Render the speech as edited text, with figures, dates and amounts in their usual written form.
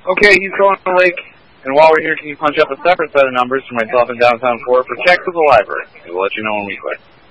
Okay, he's going to the lake. And while we're here, can you punch up a separate set of numbers for myself in downtown Florida for checks to the library? We'll let you know when we quit.